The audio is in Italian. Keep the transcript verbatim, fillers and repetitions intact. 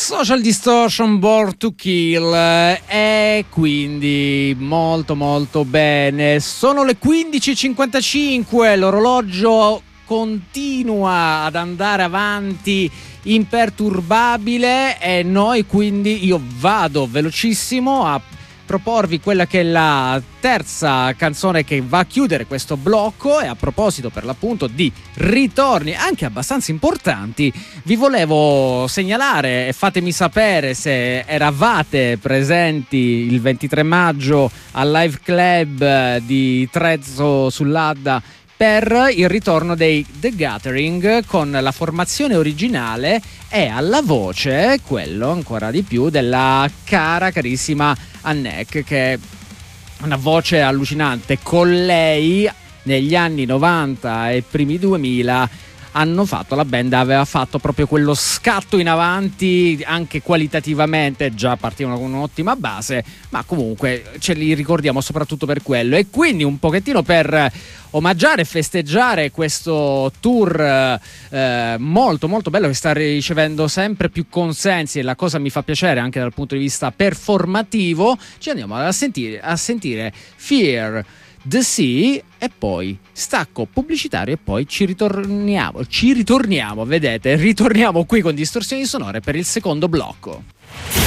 Social Distortion, Born to Kill, e quindi molto molto bene. Sono le quindici e cinquantacinque, l'orologio continua ad andare avanti imperturbabile e noi quindi io vado velocissimo a proporvi quella che è la terza canzone che va a chiudere questo blocco. E a proposito per l'appunto di ritorni anche abbastanza importanti, vi volevo segnalare e fatemi sapere se eravate presenti il ventitré maggio al Live Club di Trezzo sull'Adda per il ritorno dei The Gathering, con la formazione originale e alla voce quello ancora di più della cara carissima Annek, che è una voce allucinante. Con lei negli anni novanta e primi duemila hanno fatto, la band aveva fatto proprio quello scatto in avanti anche qualitativamente, già partivano con un'ottima base, ma comunque ce li ricordiamo soprattutto per quello. E quindi un pochettino per omaggiare e festeggiare questo tour eh, molto molto bello che sta ricevendo sempre più consensi, e la cosa mi fa piacere anche dal punto di vista performativo, ci andiamo a sentire, a sentire Fear the Sea e poi stacco pubblicitario e poi ci ritorniamo, ci ritorniamo, vedete, ritorniamo qui con Distorsioni Sonore per il secondo blocco.